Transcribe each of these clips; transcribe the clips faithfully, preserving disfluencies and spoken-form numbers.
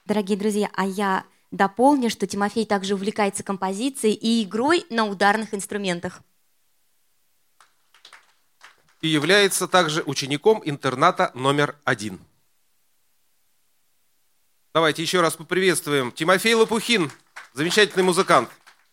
Дорогие друзья, а я дополню, что Тимофей также увлекается композицией и игрой на ударных инструментах. И является также учеником интерната номер один. Давайте еще раз поприветствуем. Тимофей Лопухин, замечательный музыкант.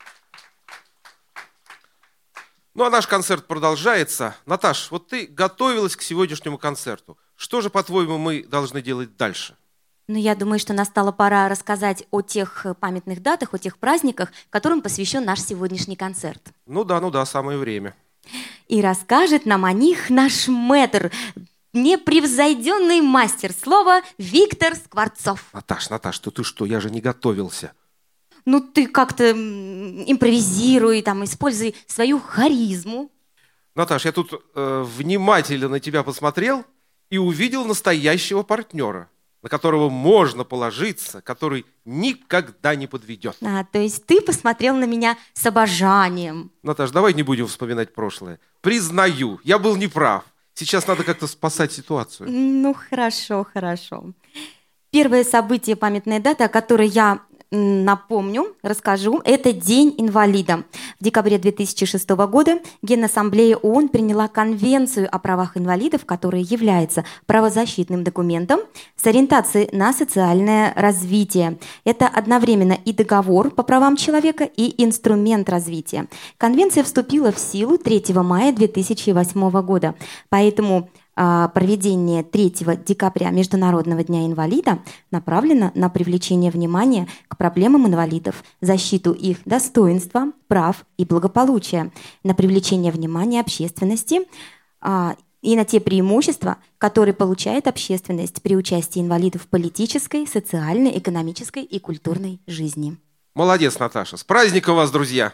Ну а наш концерт продолжается. Наташ, вот ты готовилась к сегодняшнему концерту. Что же, по-твоему, мы должны делать дальше? Ну, я думаю, что настала пора рассказать о тех памятных датах, о тех праздниках, которым посвящен наш сегодняшний концерт. Ну да, ну да, самое время. И расскажет нам о них наш мэтр, непревзойденный мастер слова Виктор Скворцов. Наташ, Наташ, ты, ты что, я же не готовился. Ну, ты как-то импровизируй, там, используй свою харизму. Наташ, я тут э, внимательно на тебя посмотрел и увидел настоящего партнера, на которого можно положиться, который никогда не подведет. А, то есть ты посмотрел на меня с обожанием. Наташ, давай не будем вспоминать прошлое. Признаю, я был неправ. Сейчас надо как-то спасать ситуацию. Ну, хорошо, хорошо. Первое событие, памятная дата, о которой я напомню, расскажу, это День инвалида. В декабре две тысячи шестого года Генассамблея ООН приняла Конвенцию о правах инвалидов, которая является правозащитным документом с ориентацией на социальное развитие. Это одновременно и договор по правам человека, и инструмент развития. Конвенция вступила в силу третьего мая две тысячи восьмого года, поэтому проведение третьего декабря Международного дня инвалида направлено на привлечение внимания к проблемам инвалидов, защиту их достоинства, прав и благополучия, на привлечение внимания общественности а, и на те преимущества, которые получает общественность при участии инвалидов в политической, социальной, экономической и культурной жизни. Молодец, Наташа. С праздником вас, друзья!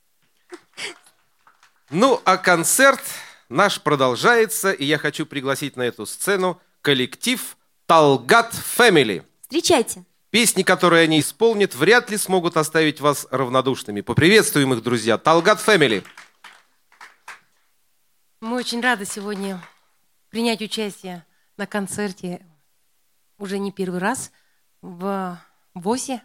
Ну, а концерт наш продолжается, и я хочу пригласить на эту сцену коллектив Талгат Фэмили. Встречайте! Песни, которые они исполнят, вряд ли смогут оставить вас равнодушными. Поприветствуем их, друзья. Талгат Фэмили. Мы очень рады сегодня принять участие на концерте уже не первый раз в ВОСе.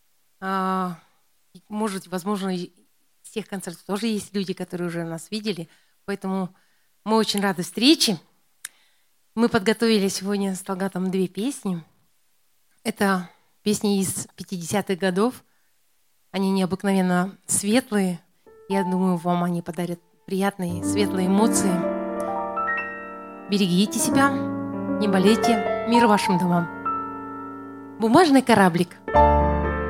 Может, возможно, из тех концертов тоже есть люди, которые уже нас видели, поэтому мы очень рады встрече. Мы подготовили сегодня с Талгатом две песни. Это песни из пятидесятых годов. Они необыкновенно светлые. Я думаю, вам они подарят приятные, светлые эмоции. Берегите себя, не болейте. Мир вашим домам. Бумажный кораблик.